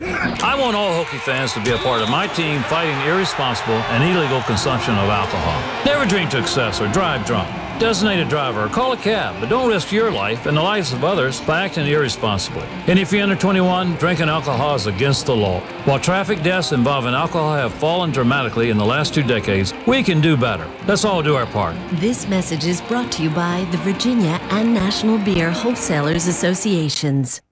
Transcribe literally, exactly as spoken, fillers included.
I want all Hokie fans to be a part of my team fighting irresponsible and illegal consumption of alcohol. Never drink to excess or drive drunk. Designate a driver or call a cab, but don't risk your life and the lives of others by acting irresponsibly. And if you're under twenty-one, drinking alcohol is against the law. While traffic deaths involving alcohol have fallen dramatically in the last two decades, we can do better. Let's all do our part. This message is brought to you by the Virginia and National Beer Wholesalers Associations.